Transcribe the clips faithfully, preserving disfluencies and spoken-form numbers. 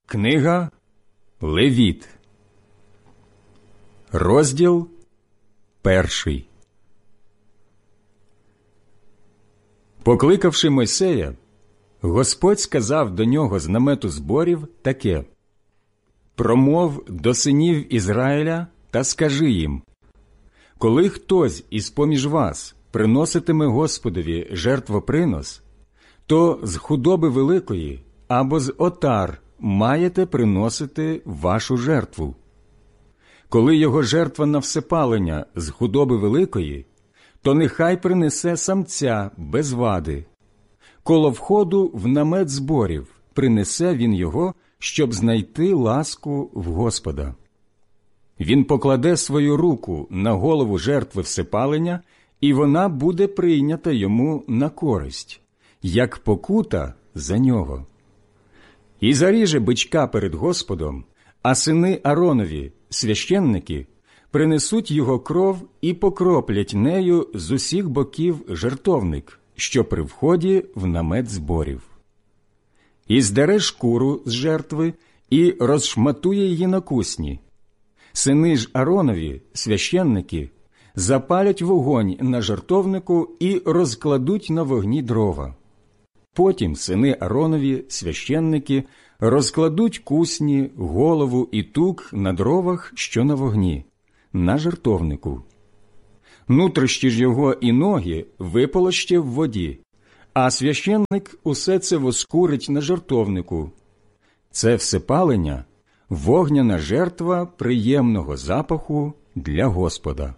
Книга Левіт, розділ перший. Покликавши Мойсея, Господь сказав до нього з намету зборів таке: «Промов до синів Ізраїля та скажи їм: коли хтось із-поміж вас приноситиме Господові жертвопринос, то з худоби великої або з отар маєте приносити вашу жертву. Коли його жертва на всепалення з худоби великої, то нехай принесе самця без вади. Коло входу в намет зборів принесе він його, щоб знайти ласку в Господа. Він покладе свою руку на голову жертви всепалення, і вона буде прийнята йому на користь, як покута за нього. І заріже бичка перед Господом, а сини Ааронові, священники, принесуть його кров і покроплять нею з усіх боків жертовник, що при вході в намет зборів. І здере шкуру з жертви і розшматує її на кусні. Сини ж Ааронові, священники, запалять вогонь на жертовнику і розкладуть на вогні дрова. Потім сини Ааронові, священники, розкладуть кусні, голову і тук на дровах, що на вогні, на жертовнику. Нутрощі ж його і ноги виполоще в воді, а священник усе це воскурить на жертовнику. Це всепалення – вогняна жертва приємного запаху для Господа.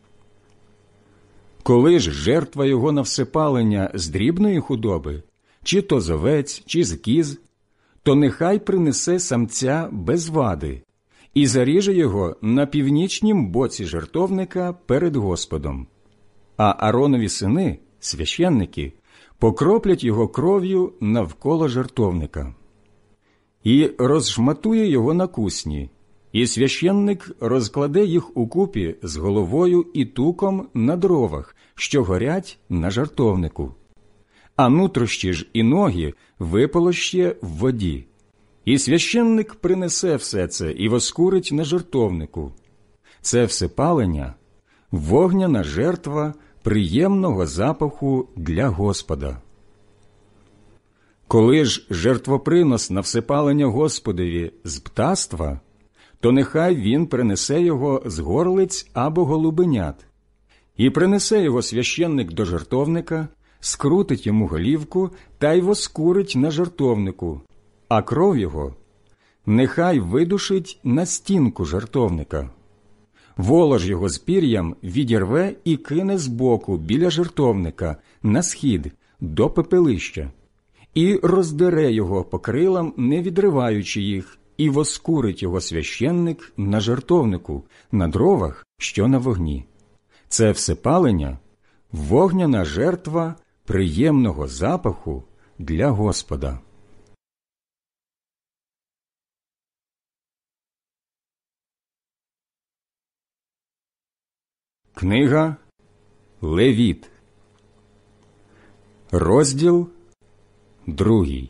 Коли ж жертва його на всепалення з дрібної худоби, чи то з овець, чи з кіз, то нехай принесе самця без вади і заріже його на північнім боці жертовника перед Господом. А Ааронові сини, священники, покроплять його кров'ю навколо жертовника. І розшматує його на кусні, і священник розкладе їх укупі з головою і туком на дровах, що горять на жертовнику. А нутрощі ж і ноги виполоще в воді. І священник принесе все це і воскурить на жертовнику. Це всепалення – вогняна жертва приємного запаху для Господа. Коли ж жертвопринос на всепалення Господові з птаства, то нехай він принесе його з горлиць або голубенят. І принесе його священник до жертовника, скрутить йому голівку та й воскурить на жертовнику, а кров його нехай видушить на стінку жертовника. Волож його з пір'ям відірве і кине збоку біля жертовника на схід до пепелища, і роздере його по крилам, не відриваючи їх, і воскурить його священник на жертовнику, на дровах, що на вогні. Це всепалення – вогняна жертва приємного запаху для Господа. Книга Левіт, розділ другий.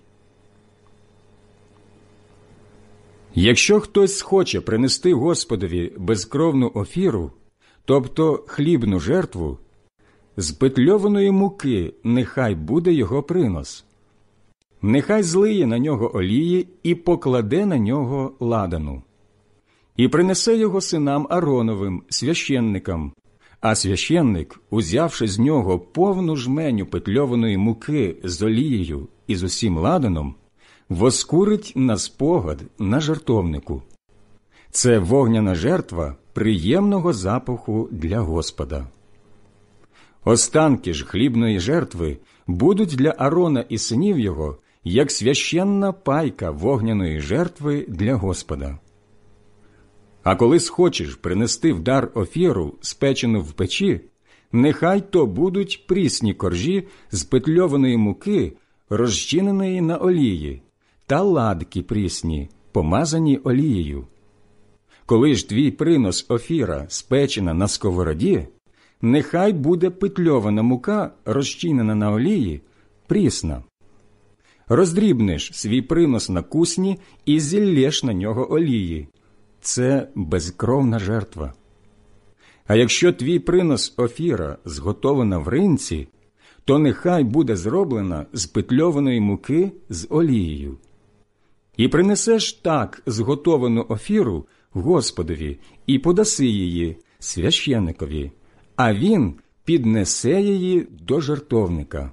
Якщо хтось схоче принести Господові безкровну офіру, тобто хлібну жертву, з петльованої муки нехай буде його принос. Нехай злиє на нього олії і покладе на нього ладану. І принесе його синам Аароновим, священникам, а священник, узявши з нього повну жменю петльованої муки з олією і з усім ладаном, воскурить на спогад на жертовнику. Це вогняна жертва приємного запаху для Господа. Останки ж хлібної жертви будуть для Аарона і синів його, як священна пайка вогняної жертви для Господа. А коли схочеш принести в дар офіру, спечену в печі, нехай то будуть прісні коржі з петльованої муки, розчиненої на олії, та ладки прісні, помазані олією. Коли ж твій принос офіра спечена на сковороді, нехай буде петльована мука, розчинена на олії, прісна. роздрібнеш свій принос на кусні і зіллєш на нього олії. Це безкровна жертва. А якщо твій принос офіра зготована в ринці, то нехай буде зроблена з петльованої муки з олією. І принесеш так зготовану офіру Господові і подаси її священикові, а він піднесе її до жертовника.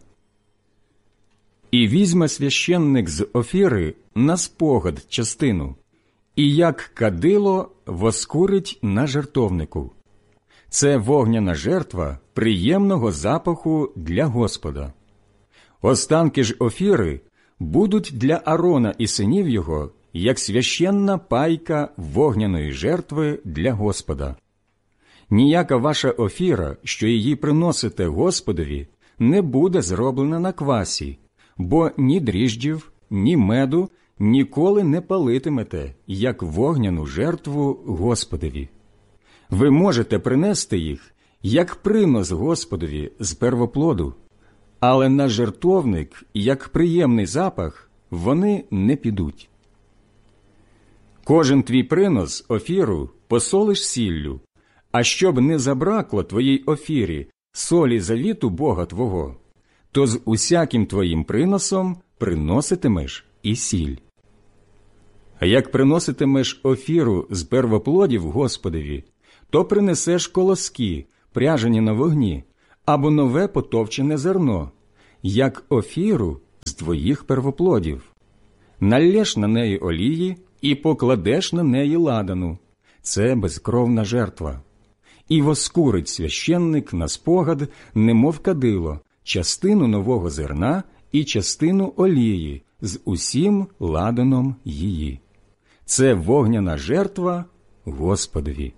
І візьме священник з офіри на спогад частину, і як кадило воскурить на жертовнику. Це вогняна жертва приємного запаху для Господа. Останки ж офіри будуть для Аарона і синів його, як священна пайка вогняної жертви для Господа. Ніяка ваша офіра, що її приносите Господові, не буде зроблена на квасі, бо ні дріжджів, ні меду ніколи не палитимете, як вогняну жертву Господові. Ви можете принести їх, як принос Господові з первоплоду, але на жертовник, як приємний запах, вони не підуть. Кожен твій принос офіру посолиш сіллю, а щоб не забракло твоїй офірі солі завіту Бога твого, то з усяким твоїм приносом приноситимеш і сіль. А як приноситимеш офіру з первоплодів Господові, то принесеш колоски, пряжені на вогні, або нове потовчене зерно, як офіру з твоїх первоплодів. Наллєш на неї олії і покладеш на неї ладану. Це безкровна жертва. І воскурить священник на спогад, немов кадило, частину нового зерна і частину олії з усім ладаном її. Це вогняна жертва Господові.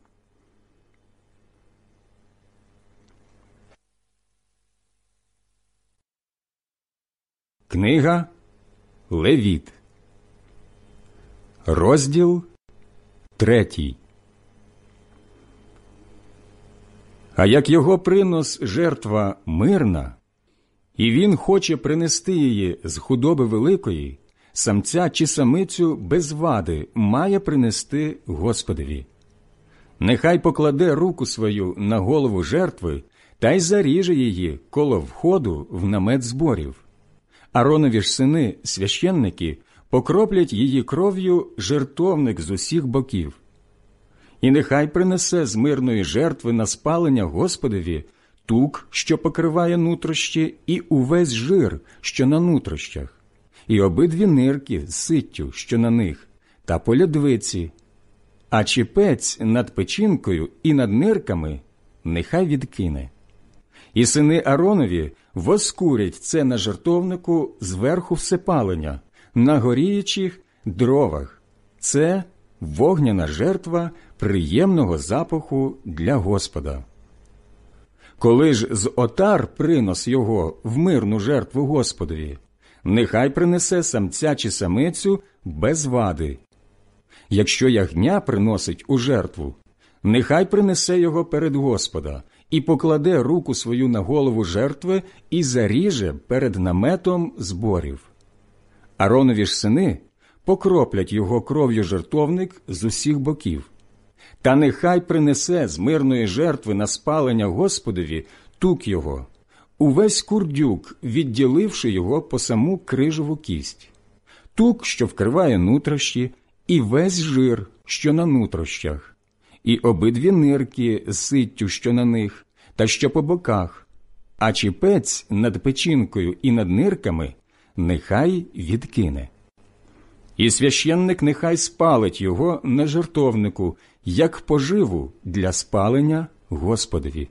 Книга Левіт, розділ третій. А як його принос жертва мирна, і він хоче принести її з худоби великої, самця чи самицю без вади має принести Господові. Нехай покладе руку свою на голову жертви та й заріже її коло входу в намет зборів. Ааронові ж сини, священники, покроплять її кров'ю жертовник з усіх боків. І нехай принесе з мирної жертви на спалення Господові тук, що покриває нутрощі, і увесь жир, що на нутрощах, і обидві нирки з ситтю, що на них, та по лядвиці, а чіпець над печінкою і над нирками нехай відкине. І сини Ааронові воскурять це на жертовнику зверху всепалення, на горіючих дровах. Це вогняна жертва приємного запаху для Господа. Коли ж з отар принос його в мирну жертву Господові, нехай принесе самця чи самицю без вади. Якщо ягня приносить у жертву, нехай принесе його перед Господа і покладе руку свою на голову жертви і заріже перед наметом зборів. Ааронові ж сини покроплять його кров'ю жертовник з усіх боків. Та нехай принесе з мирної жертви на спалення Господові тук його, увесь курдюк, відділивши його по саму крижову кість, тук, що вкриває нутрощі, і весь жир, що на нутрощах, і обидві нирки з ситтю, що на них, та що по боках, а чіпець над печінкою і над нирками нехай відкине. І священник нехай спалить його на жертовнику, як поживу для спалення Господові.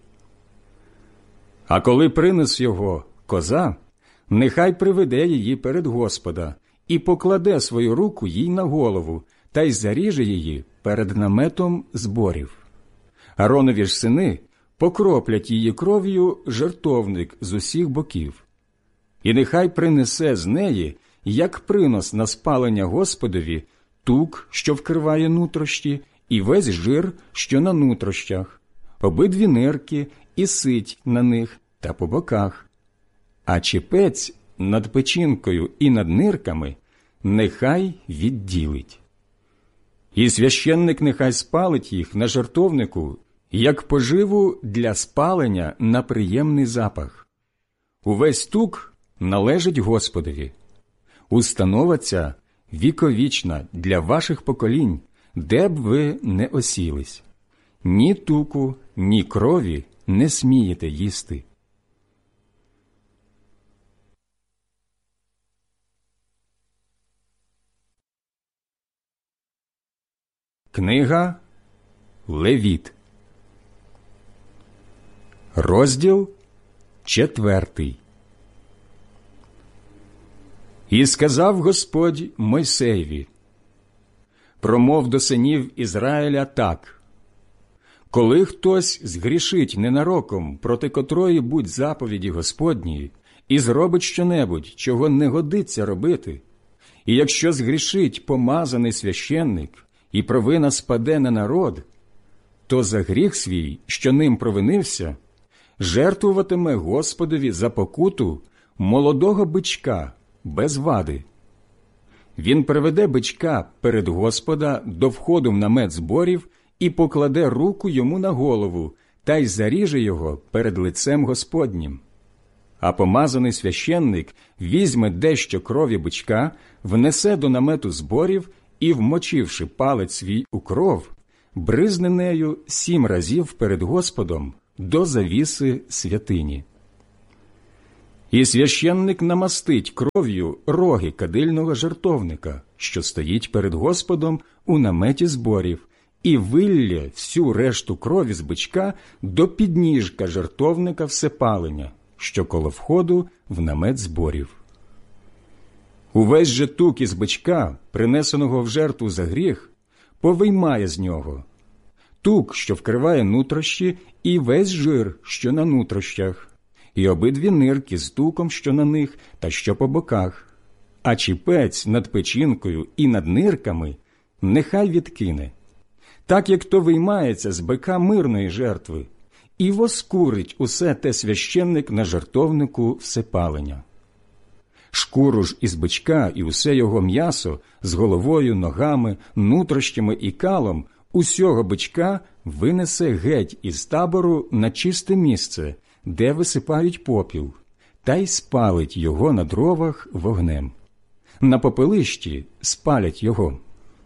А коли принес його коза, нехай приведе її перед Господа і покладе свою руку їй на голову та й заріже її перед наметом зборів. Ааронові ж сини покроплять її кров'ю жертовник з усіх боків. І нехай принесе з неї, як принос на спалення Господові, тук, що вкриває нутрощі, і весь жир, що на нутрощах, обидві нирки і сить на них та по боках, а чіпець над печінкою і над нирками нехай відділить. І священник нехай спалить їх на жертовнику, як поживу для спалення на приємний запах. Увесь тук належить Господові. Установа ця віковічна для ваших поколінь, де б ви не осілись. Ні туку, ні крові не смієте їсти. Книга Левіт, розділ четвертий. І сказав Господь Мойсеєві: промов до синів Ізраїля так: коли хтось згрішить ненароком проти котрої будь заповіді Господньої і зробить щонебудь, чого не годиться робити, і якщо згрішить помазаний священник, і провина спаде на народ, то за гріх свій, що ним провинився, жертвуватиме Господові за покуту молодого бичка без вади. Він приведе бичка перед Господа до входу в намет зборів і покладе руку йому на голову, та й заріже його перед лицем Господнім. А помазаний священник візьме дещо крові бичка, внесе до намету зборів і, вмочивши палець свій у кров, бризне нею сім разів перед Господом до завіси святині. І священник намастить кров'ю роги кадильного жертовника, що стоїть перед Господом у наметі зборів, і виллє всю решту крові з бичка до підніжка жертовника всепалення, що коло входу в намет зборів. Увесь же тук із бичка, принесеного в жертву за гріх, повиймає з нього. Тук, що вкриває нутрощі, і весь жир, що на нутрощах, і обидві нирки з туком, що на них, та що по боках, а чіпець над печінкою і над нирками нехай відкине, так як то виймається з бика мирної жертви, і воскурить усе те священник на жертовнику всепалення. Шкуру ж із бичка і усе його м'ясо з головою, ногами, нутрощами і калом усього бичка винесе геть із табору на чисте місце, де висипають попіл, та й спалить його на дровах вогнем. На попелищі спалять його.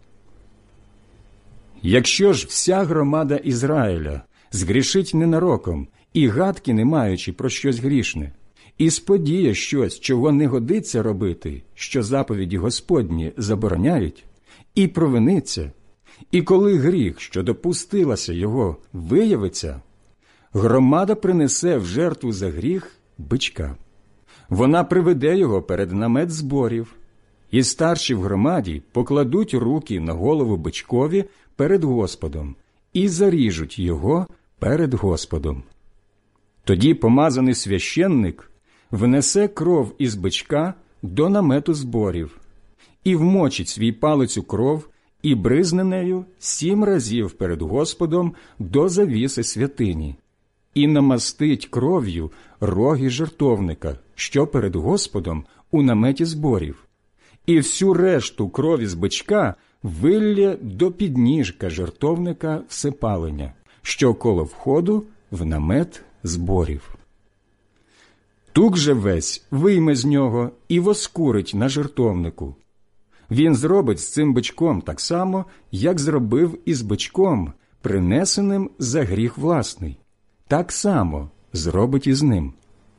Якщо ж вся громада Ізраїля згрішить ненароком і гадки не маючи про щось грішне, і сподіє щось, чого не годиться робити, що заповіді Господні забороняють, і провиниться, і коли гріх, що допустилася його, виявиться, громада принесе в жертву за гріх бичка. Вона приведе його перед намет зборів, і старші в громаді покладуть руки на голову бичкові перед Господом і заріжуть його перед Господом. Тоді помазаний священник внесе кров із бичка до намету зборів і вмочить свій палець у кров і бризне нею сім разів перед Господом до завіси святині, і намастить кров'ю роги жертовника, що перед Господом у наметі зборів, і всю решту крові з бичка виллє до підніжка жертовника всепалення, що коло входу в намет зборів. Тук же весь вийме з нього і воскурить на жертовнику. Він зробить з цим бичком так само, як зробив із бичком, принесеним за гріх власний. Так само зробить і з ним.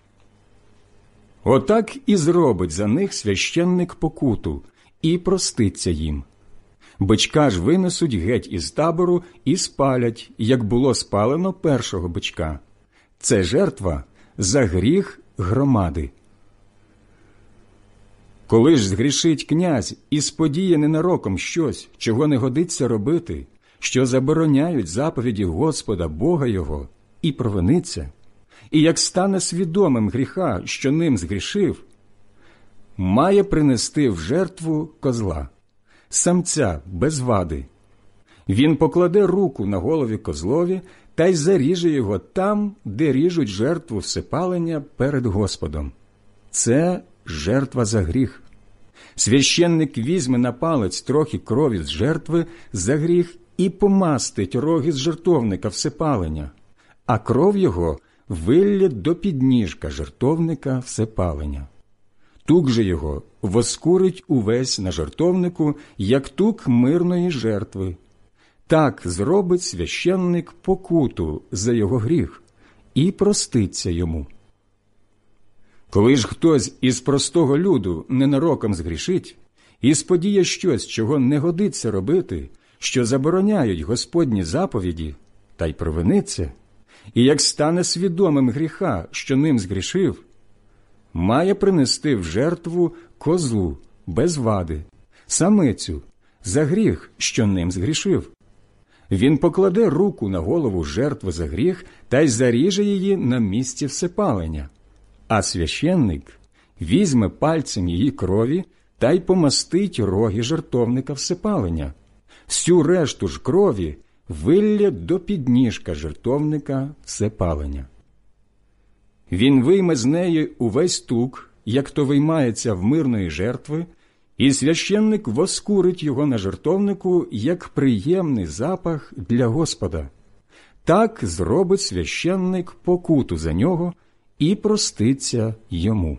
Отак і зробить за них священник покуту, і проститься їм. Бичка ж винесуть геть із табору і спалять, як було спалено першого бичка. Це жертва за гріх громади. Коли ж згрішить князь і сподіє ненароком щось, чого не годиться робити, що забороняють заповіді Господа Бога його, і провиниться, і як стане свідомим гріха, що ним згрішив, має принести в жертву козла, самця без вади. Він покладе руку на голові козлові та й заріже його там, де ріжуть жертву всепалення перед Господом. Це жертва за гріх. Священник візьме на палець трохи крові з жертви за гріх і помастить роги з жертовника всепалення, а кров його виллє до підніжка жертовника всепалення. Тук же його воскурить увесь на жертовнику, як тук мирної жертви. Так зробить священник покуту за його гріх і проститься йому. Коли ж хтось із простого люду ненароком згрішить і сподіє щось, чого не годиться робити, що забороняють Господні заповіді, та й провиниться, і як стане свідомим гріха, що ним згрішив, має принести в жертву козу без вади, самицю, за гріх, що ним згрішив. Він покладе руку на голову жертви за гріх та й заріже її на місці всепалення, а священник візьме пальцем її крові та й помастить роги жертовника всепалення. Всю решту ж крові виллє до підніжка жертовника всепалення. Він вийме з неї увесь тук, як то виймається в мирної жертви, і священник воскурить його на жертовнику, як приємний запах для Господа. Так зробить священник покуту за нього і проститься йому.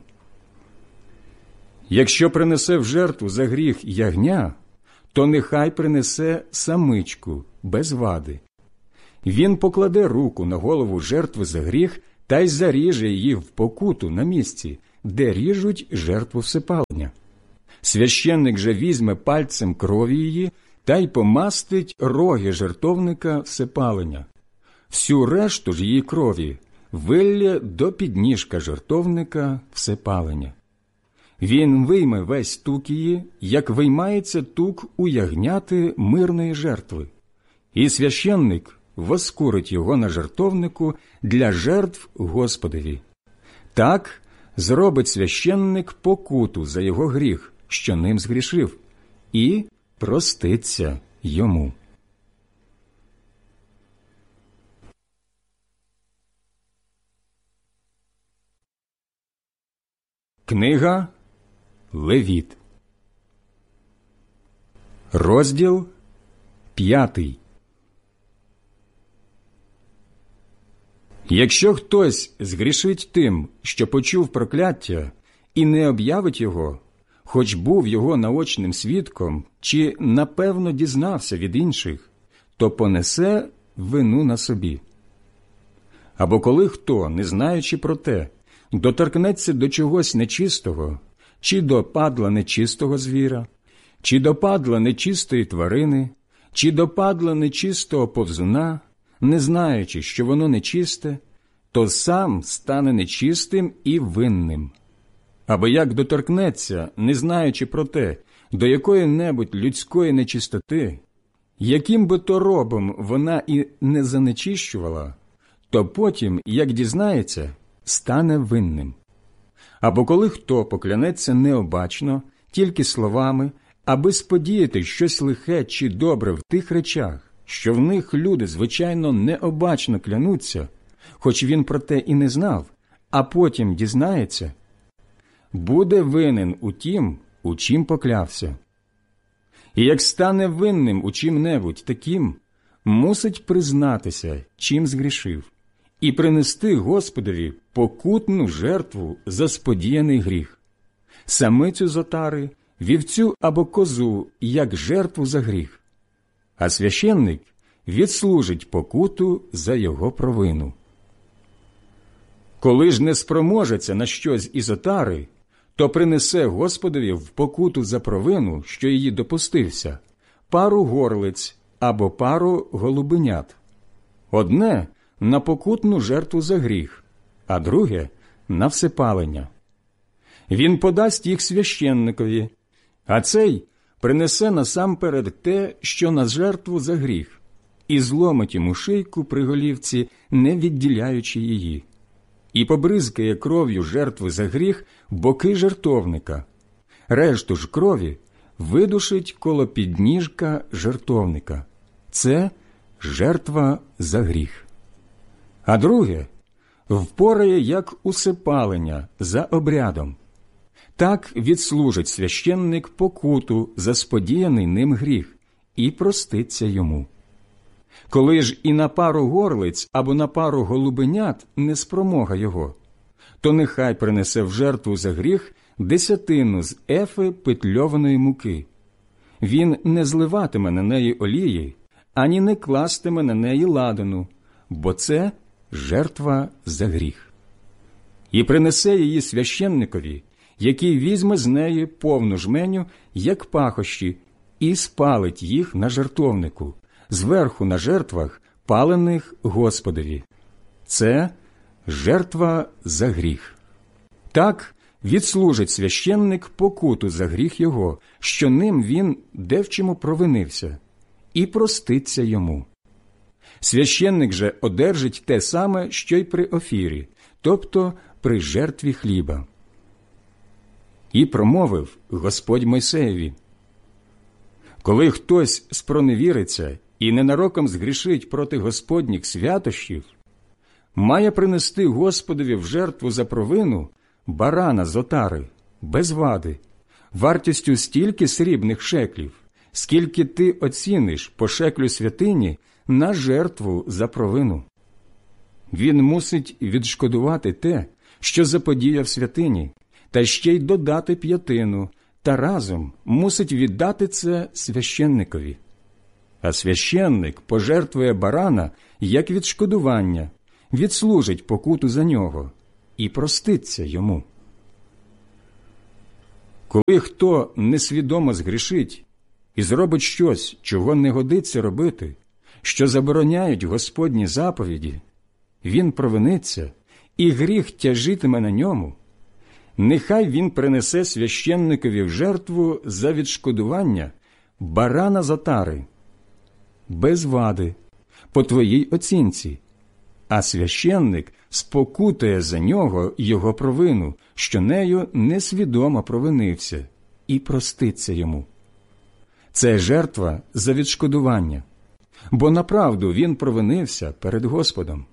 Якщо принесе в жертву за гріх ягня, то нехай принесе самичку без вади. Він покладе руку на голову жертви за гріх та й заріже її в покуту на місці, де ріжуть жертву всепалення. Священник же візьме пальцем крові її та й помастить роги жертовника всепалення. Всю решту ж її крові виллє до підніжка жертовника всепалення. Він вийме весь тук її, як виймається тук у ягняти мирної жертви, і священник воскурить його на жертовнику для жертв Господові. Так зробить священник покуту за його гріх, що ним згрішив, і проститься йому. Книга Левіт, розділ п'ятий. Якщо хтось згрішить тим, що почув прокляття, і не об'явить його, хоч був його наочним свідком, чи напевно дізнався від інших, то понесе вину на собі. Або коли хто, не знаючи про те, доторкнеться до чогось нечистого, чи до падла нечистого звіра, чи до падла нечистої тварини, чи до падла нечистого повзуна, не знаючи, що воно нечисте, то сам стане нечистим і винним. Або як доторкнеться, не знаючи про те, до якої-небудь людської нечистоти, яким би то робом вона і не занечищувала, то потім, як дізнається, стане винним. Або коли хто поклянеться необачно, тільки словами, аби сподіяти щось лихе чи добре в тих речах, що в них люди, звичайно, необачно клянуться, хоч він про те і не знав, а потім дізнається, буде винен у тім, у чим поклявся. І як стане винним у чим-небудь таким, мусить признатися, чим згрішив, і принести Господові покутну жертву за сподіяний гріх, самицю з отари, вівцю або козу, як жертву за гріх, а священник відслужить покуту за його провину. Коли ж не спроможеться на щось із отари, то принесе Господові в покуту за провину, що її допустився, пару горлиць або пару голубенят. Одне – на покутну жертву за гріх, а друге – на всепалення. Він подасть їх священникові, а цей принесе насамперед те, що на жертву за гріх, і зломить йому шийку при голівці, не відділяючи її, і побризкає кров'ю жертви за гріх боки жертовника. Решту ж крові видушить коло підніжка жертовника. Це жертва за гріх. А друге впорає як усипалення за обрядом. Так відслужить священник покуту за сподіяний ним гріх і проститься йому. Коли ж і на пару горлиць або на пару голубенят не спромога його, то нехай принесе в жертву за гріх десятину з ефи петльованої муки. Він не зливатиме на неї олії, ані не кластиме на неї ладану, бо це жертва за гріх. І принесе її священникові, який візьме з неї повну жменю, як пахощі, і спалить їх на жертовнику, зверху на жертвах, палених Господові. Це жертва за гріх. Так відслужить священник покуту за гріх його, що ним він де в чому провинився, і проститься йому. Священник же одержить те саме, що й при офірі, тобто при жертві хліба. І промовив Господь Мойсеєві: коли хтось спроневіриться і ненароком згрішить проти Господніх святощів, має принести Господові в жертву за провину барана з отари, без вади, вартістю стільки срібних шеклів, скільки ти оціниш по шеклю святині на жертву за провину. Він мусить відшкодувати те, що заподіяв святині, та ще й додати п'ятину, та разом мусить віддати це священникові. А священник пожертвує барана як відшкодування, відслужить покуту за нього і проститься йому. Коли хто несвідомо згрішить і зробить щось, чого не годиться робити, що забороняють Господні заповіді, він провиниться, і гріх тяжитиме на ньому, нехай він принесе священникові в жертву за відшкодування барана з отари, без вади, по твоїй оцінці, а священник спокутує за нього його провину, що нею несвідомо провинився, і проститься йому. Це жертва за відшкодування, бо направду він провинився перед Господом.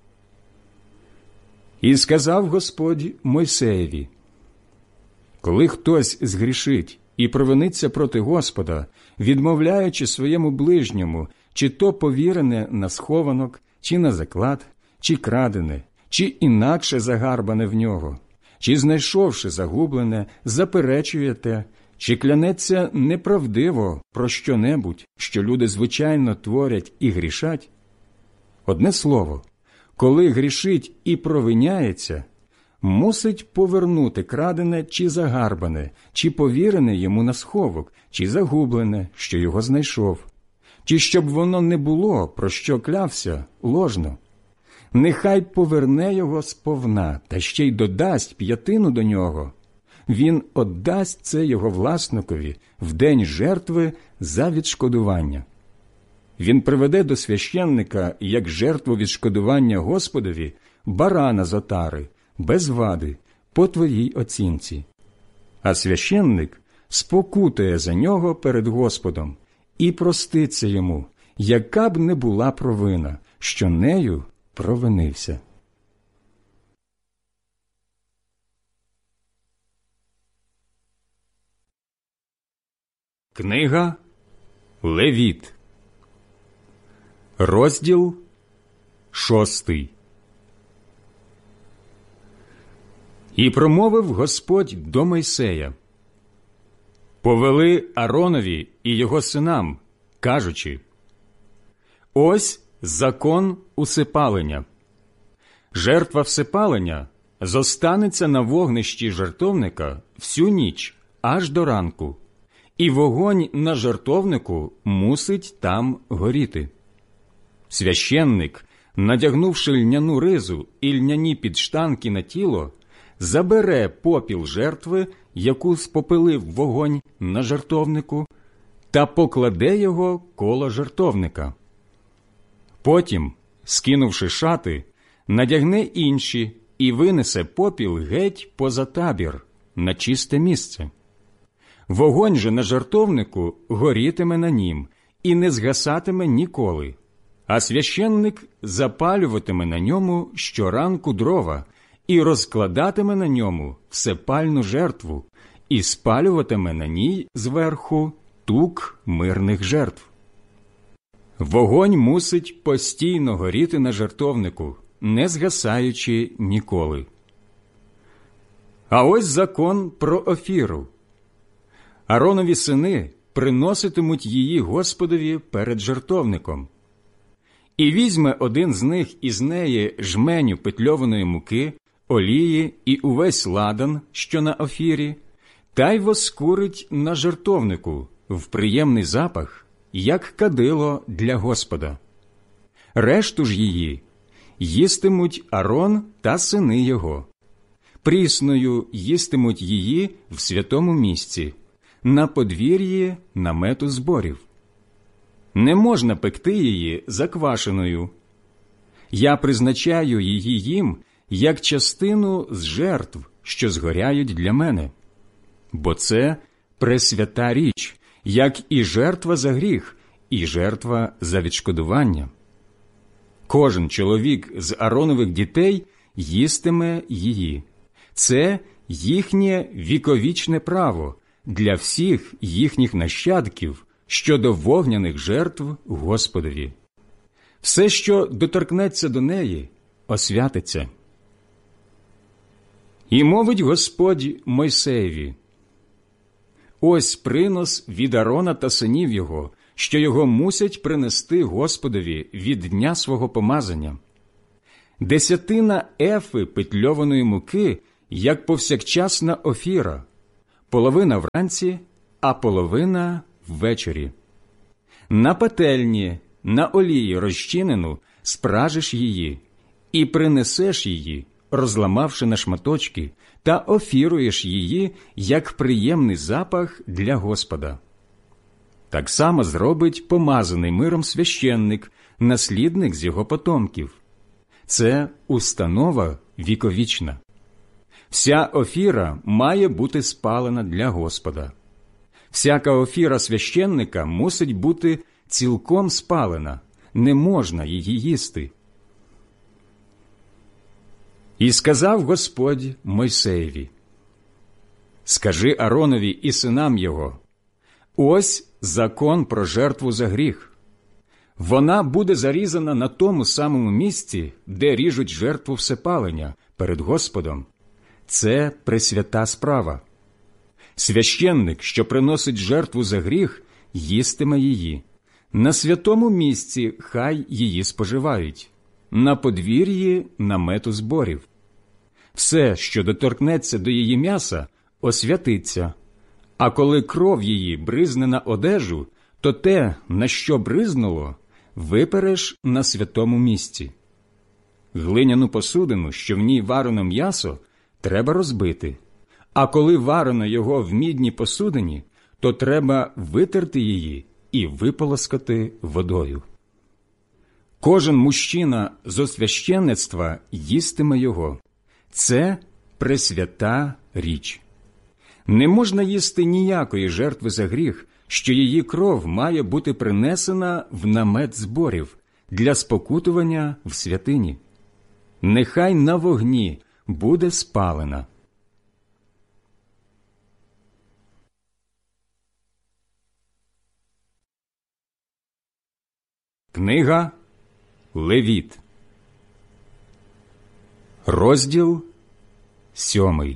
І сказав Господь Мойсеєві: коли хтось згрішить і провиниться проти Господа, відмовляючи своєму ближньому, чи то повірене на схованок, чи на заклад, чи крадене, чи інакше загарбане в нього, чи, знайшовши загублене, заперечує те, чи клянеться неправдиво про що-небудь, що люди звичайно творять і грішать, одне слово, коли грішить і провиняється, мусить повернути крадене чи загарбане, чи повірене йому на сховок, чи загублене, що його знайшов, чи щоб воно не було, про що клявся, ложно. Нехай поверне його сповна, та ще й додасть п'ятину до нього. Він оддасть це його власникові в день жертви за відшкодування. Він приведе до священника як жертву відшкодування Господові барана з отари, без вади, по твоїй оцінці. А священник спокутує за нього перед Господом і проститься йому, яка б не була провина, що нею провинився. Книга Левіт, розділ шостий. І промовив Господь до Мойсея: повели Ааронові і його синам, кажучи: ось закон усипалення. Жертва всипалення зостанеться на вогнищі жертовника всю ніч, аж до ранку, і вогонь на жертовнику мусить там горіти. Священник, надягнувши льняну ризу і льняні підштанки на тіло, забере попіл жертви, яку спопилив вогонь на жертовнику, та покладе його коло жертовника. Потім, скинувши шати, надягне інші і винесе попіл геть поза табір, на чисте місце. Вогонь же на жертовнику горітиме на нім і не згасатиме ніколи, а священник запалюватиме на ньому щоранку дрова і розкладатиме на ньому всепальну жертву, і спалюватиме на ній зверху тук мирних жертв. Вогонь мусить постійно горіти на жертовнику, не згасаючи ніколи. А ось закон про офіру. Ааронові сини приноситимуть її Господові перед жертовником. І візьме один з них із неї жменю петльованої муки, олії і увесь ладан, що на офірі, та й воскурить на жертовнику в приємний запах, як кадило для Господа. Решту ж її їстимуть Аарон та сини його. Прісною їстимуть її в святому місці, на подвір'ї намету зборів. Не можна пекти її заквашеною. Я призначаю її їм як частину з жертв, що згоряють для мене. Бо це пресвята річ, як і жертва за гріх, і жертва за відшкодування. Кожен чоловік з Ааронових дітей їстиме її. Це їхнє віковічне право для всіх їхніх нащадків щодо вогняних жертв Господові. Все, що доторкнеться до неї, освятиться. І мовить Господь Мойсеєві: ось принос від Аарона та синів його, що його мусять принести Господові від дня свого помазання. Десятина ефи петльованої муки, як повсякчасна офіра, половина вранці, а половина ввечері. На пательні, на олії розчинену, спражиш її, і принесеш її, розламавши на шматочки, та офіруєш її, як приємний запах для Господа. Так само зробить помазаний миром священник, наслідник з його потомків. Це установа віковічна. Вся офіра має бути спалена для Господа. Всяка офіра священника мусить бути цілком спалена, не можна її їсти. І сказав Господь Мойсеєві: скажи Ааронові і синам його: ось закон про жертву за гріх. Вона буде зарізана на тому самому місці, де ріжуть жертву всепалення перед Господом. Це пресвята справа. Священник, що приносить жертву за гріх, їстиме її. На святому місці хай її споживають, на подвір'ї намету зборів. Все, що доторкнеться до її м'яса, освятиться, а коли кров її бризне на одежу, то те, на що бризнуло, випереш на святому місці. Глиняну посудину, що в ній варено м'ясо, треба розбити, а коли варено його в мідній посудині, то треба витерти її і виполоскати водою. Кожен мужчина з освященництва їстиме його. Це пресвята річ. Не можна їсти ніякої жертви за гріх, що її кров має бути принесена в намет зборів для спокутування в святині. Нехай на вогні буде спалена. Книга Левіт, розділ сьомий.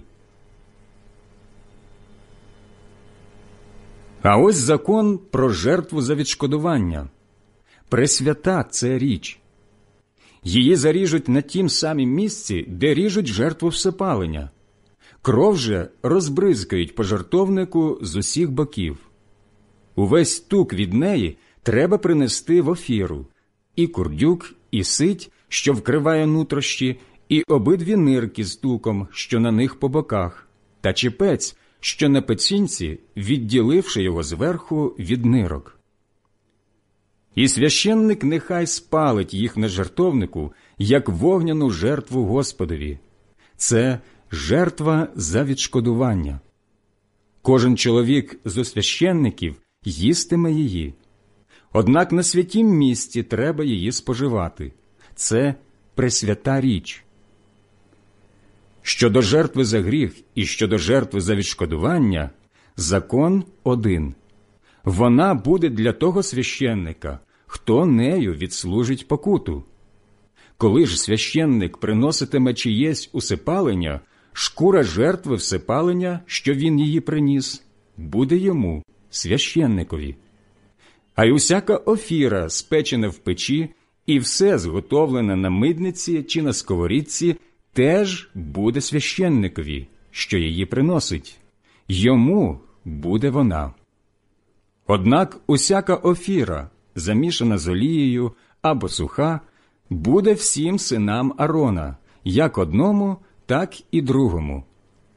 А ось закон про жертву за відшкодування. Пресвята це річ. Її заріжуть на тім самім місці, де ріжуть жертву всепалення. Кров же розбризкають по жертовнику з усіх боків. Увесь тук від неї треба принести в офіру, і курдюк, і сить, що вкриває нутрощі, і обидві нирки з туком, що на них по боках, та чепець, що на пецінці, відділивши його зверху від нирок. І священник нехай спалить їх на жертовнику, як вогняну жертву Господові. Це жертва за відшкодування. Кожен чоловік з священників їстиме її. Однак на святім місці треба її споживати. Це пресвята річ. Щодо жертви за гріх і щодо жертви за відшкодування, закон один. Вона буде для того священника, хто нею відслужить покуту. Коли ж священник приноситиме чиєсь усипалення, шкура жертви всипалення, що він її приніс, буде йому, священникові. А й усяка офіра, спечена в печі, і все зготовлене на мидниці чи на сковорідці, теж буде священникові, що її приносить. Йому буде вона. Однак усяка офіра, замішана з олією або суха, буде всім синам Арона, як одному, так і другому.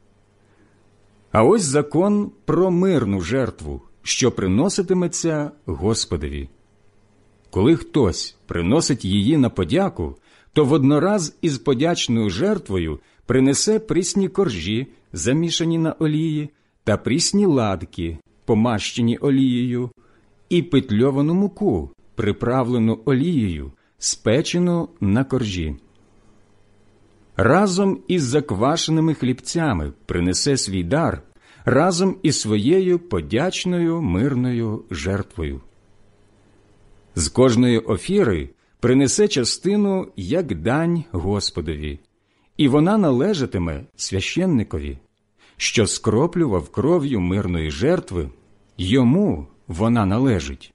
А ось закон про мирну жертву, що приноситиметься Господові. Коли хтось приносить її на подяку, то воднораз із подячною жертвою принесе прісні коржі, замішані на олії, та прісні ладки, помащені олією, і питльовану муку, приправлену олією, спечену на коржі. Разом із заквашеними хлібцями принесе свій дар, разом із своєю подячною мирною жертвою. З кожної офіри принесе частину як дань Господові, і вона належатиме священникові, що скроплював кров'ю мирної жертви, йому вона належить.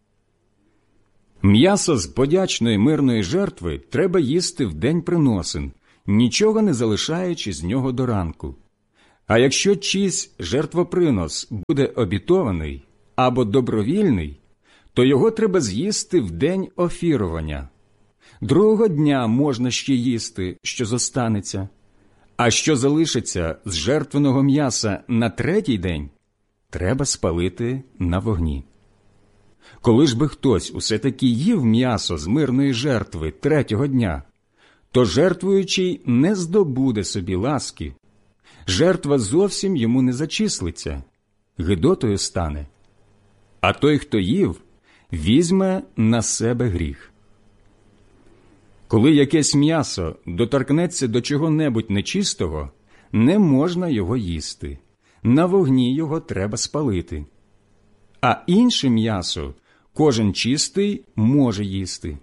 М'ясо з подячної мирної жертви треба їсти в день приносин, нічого не залишаючи з нього до ранку. А якщо чийсь жертвопринос буде обітований або добровільний, то його треба з'їсти в день офірування. Другого дня можна ще їсти, що зостанеться, а що залишиться з жертвеного м'яса на третій день, треба спалити на вогні. Коли ж би хтось усе-таки їв м'ясо з мирної жертви третього дня, то жертвуючий не здобуде собі ласки, жертва зовсім йому не зачислиться, гидотою стане. А той, хто їв, візьме на себе гріх. Коли якесь м'ясо доторкнеться до чого-небудь нечистого, не можна його їсти, на вогні його треба спалити. А інше м'ясо кожен чистий може їсти.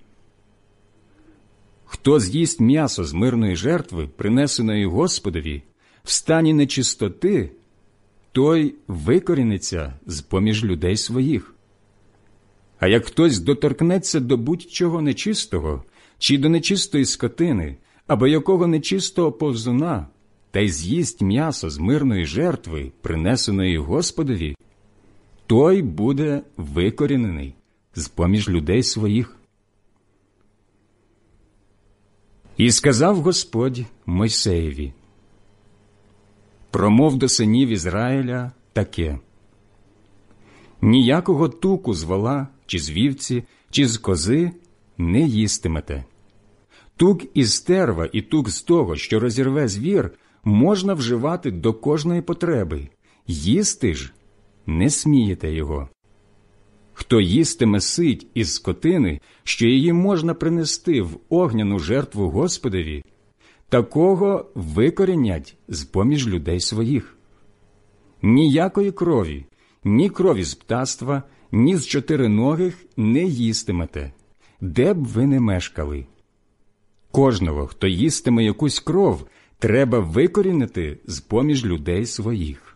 Хто з'їсть м'ясо з мирної жертви, принесеної Господові, в стані нечистоти, той викоріниться з-поміж людей своїх. А як хтось доторкнеться до будь-чого нечистого, чи до нечистої скотини, або якого нечистого повзуна, та й з'їсть м'ясо з мирної жертви, принесеної Господові, той буде викорінений з-поміж людей своїх. І сказав Господь Мойсеєві: промов до синів Ізраїля таке: ніякого туку з вола, чи з вівці, чи з кози не їстимете. Тук із стерва і тук з того, що розірве звір, можна вживати до кожної потреби, їсти ж не смієте його. Хто їстиме сить із скотини, що її можна принести в огняну жертву Господові, такого викорінять з-поміж людей своїх. Ніякої крові, ні крові з птаства, ні з чотириногих не їстимете, де б ви не мешкали. Кожного, хто їстиме якусь кров, треба викорінити з-поміж людей своїх.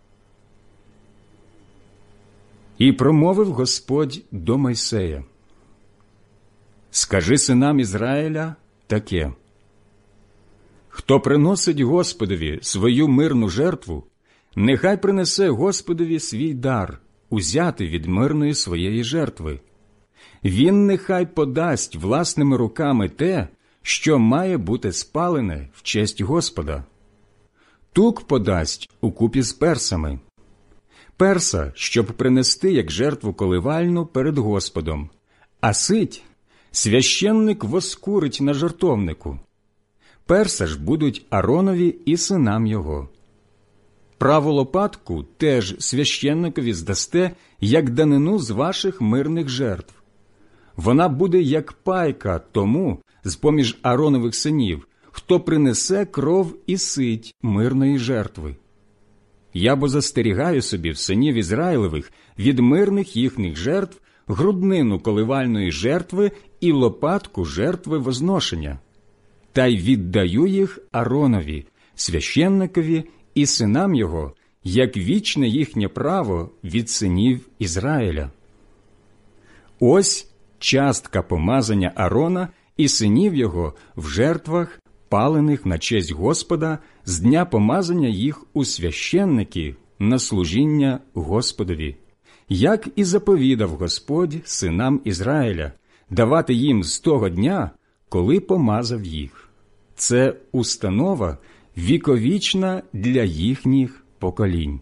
І промовив Господь до Мойсея: скажи синам Ізраїля таке: хто приносить Господові свою мирну жертву, нехай принесе Господові свій дар, узятий від мирної своєї жертви. Він нехай подасть власними руками те, що має бути спалене в честь Господа. Тук подасть укупі з персами. Перса, щоб принести як жертву коливальну перед Господом, а сить священник воскурить на жертовнику. Перса ж будуть Аронові і синам його. Праву лопатку теж священникові здасте, як данину з ваших мирних жертв. Вона буде як пайка тому, з-поміж Аронових синів, хто принесе кров і сить мирної жертви. Я бо застерігаю собі в синів Ізраїлевих від мирних їхніх жертв груднину коливальної жертви і лопатку жертви возношення, та й віддаю їх Ааронові, священникові і синам його, як вічне їхнє право від синів Ізраїля. Ось частка помазання Аарона і синів його в жертвах, палених на честь Господа, з дня помазання їх у священники на служіння Господові, як і заповідав Господь синам Ізраїля, давати їм з того дня, коли помазав їх. Це установа віковічна для їхніх поколінь.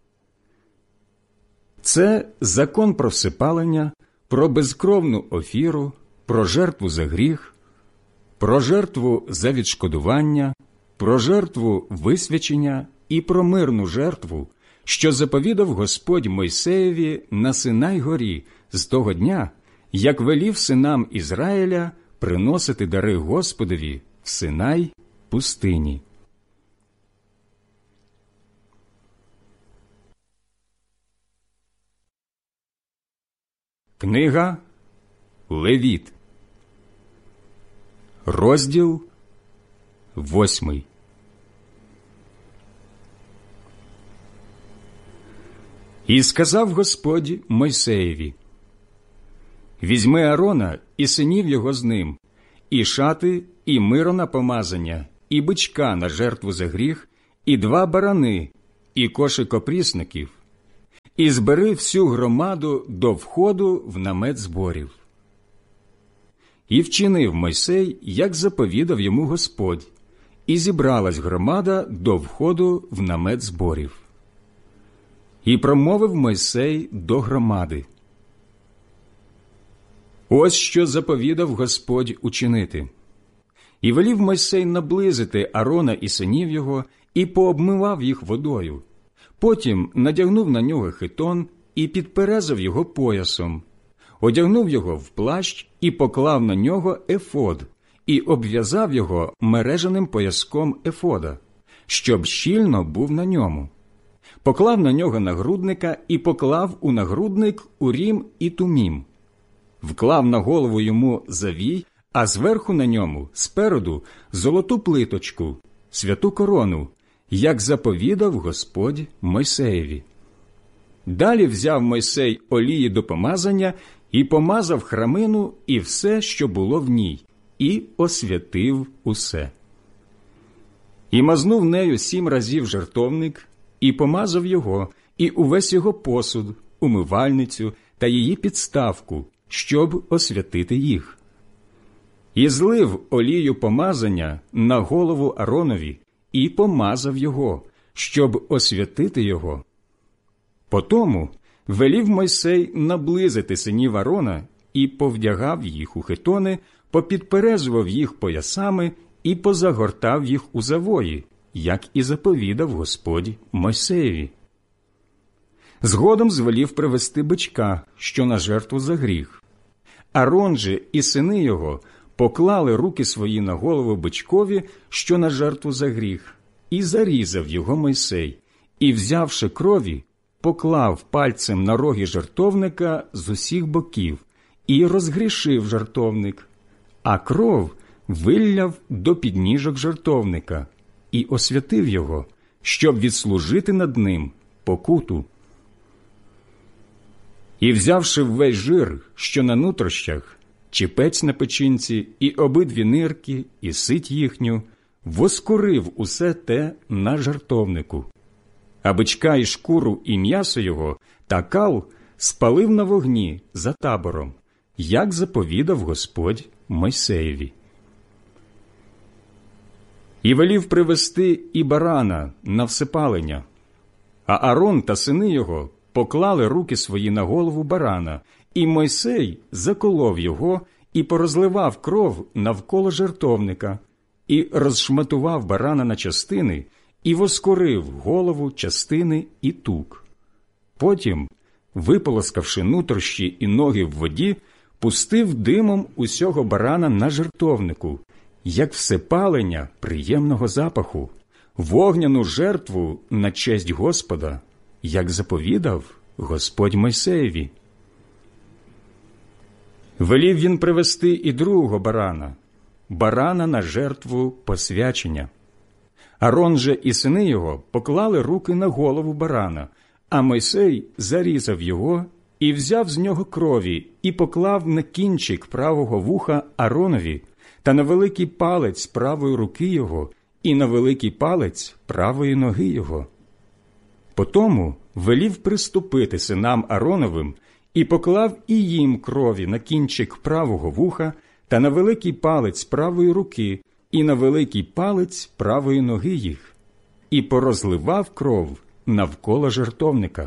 Це закон про всепалення, про безкровну офіру, про жертву за гріх, про жертву за відшкодування, про жертву висвячення і про мирну жертву, що заповідав Господь Мойсеєві на Синай-горі з того дня, як велів синам Ізраїля приносити дари Господові в Синай пустині. Книга Левіт, розділ восьмий. І сказав Господь Мойсеєві: «Візьми Аарона і синів його з ним, і шати, і миро на помазання, і бичка на жертву за гріх, і два барани, і кошик опрісників, і збери всю громаду до входу в намет зборів». І вчинив Мойсей, як заповідав йому Господь, і зібралась громада до входу в намет зборів. І промовив Мойсей до громади: «Ось що заповідав Господь учинити». І велів Мойсей наблизити Аарона і синів його, і пообмивав їх водою. Потім надягнув на нього хитон і підперезав його поясом, одягнув його в плащ і поклав на нього ефод, і обв'язав його мережаним пояском ефода, щоб щільно був на ньому. Поклав на нього нагрудника і поклав у нагрудник урім і тумім. Вклав на голову йому завій, а зверху на ньому, спереду, золоту плиточку, святу корону, як заповідав Господь Мойсеєві. Далі взяв Мойсей олії до помазання і помазав храмину і все, що було в ній, і освятив усе. І мазнув нею сім разів жертовник, і помазав його, і увесь його посуд, умивальницю та її підставку, щоб освятити їх. І злив олію помазання на голову Ааронові, і помазав його, щоб освятити його. Потому велів Мойсей наблизити синів Аарона і повдягав їх у хитони, попідперезував їх поясами і позагортав їх у завої, як і заповідав Господь Мойсеєві. Згодом звелів привести бичка, що на жертву за гріх. Аарон же і сини його поклали руки свої на голову бичкові, що на жертву за гріх, і зарізав його Мойсей, і, взявши крові, поклав пальцем на роги жертовника з усіх боків, і розгрішив жертовник, а кров вилляв до підніжок жертовника, і освятив його, щоб відслужити над ним покуту. І, взявши весь жир, що на нутрощах, чіпець на печінці, і обидві нирки, і сить їхню, воскурив усе те на жертовнику. А бичка і шкуру, і м'ясо його, та кал спалив на вогні за табором, як заповідав Господь Мойсеєві. І велів привести і барана на всепалення, а Аарон та сини його поклали руки свої на голову барана, і Мойсей заколов його і порозливав кров навколо жертовника, і розшматував барана на частини, і воскурив голову, частини і тук. Потім, виполоскавши нутрощі і ноги в воді, пустив димом усього барана на жертовнику як всепалення приємного запаху, вогняну жертву на честь Господа, як заповідав Господь Мойсеєві. Велів він привести і другого барана, барана на жертву посвячення. Арон же і сини його поклали руки на голову барана, а Мойсей зарізав його і взяв з нього крові і поклав на кінчик правого вуха Аронові та на великий палець правої руки його і на великий палець правої ноги його. Потому велів приступити синам Ароновим і поклав і їм крові на кінчик правого вуха та на великий палець правої руки і на великий палець правої ноги їх, і порозливав кров навколо жертовника.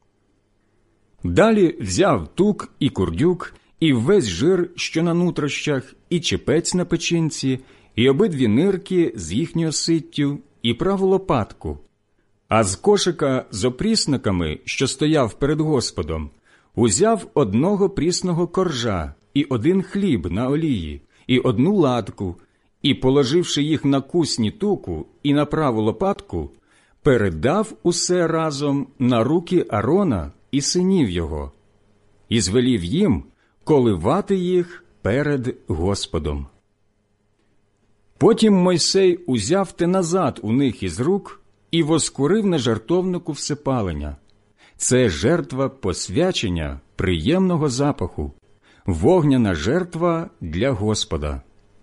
Далі взяв тук і курдюк, і весь жир, що на нутрощах, і чепець на печінці, і обидві нирки з їхньою ситтю, і праву лопатку. А з кошика з опрісниками, що стояв перед Господом, узяв одного прісного коржа, і один хліб на олії, і одну ладку, і, положивши їх на кусні туку і на праву лопатку, передав усе разом на руки Арона і синів його, і звелів їм коливати їх перед Господом. Потім Мойсей узяв те назад у них із рук і воскурив на жертовнику всепалення. Це жертва посвячення приємного запаху, вогняна жертва для Господа.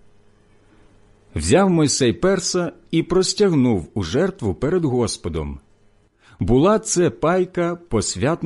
Взяв Мойсей перса і простягнув у жертву перед Господом. Була це пайка посвятна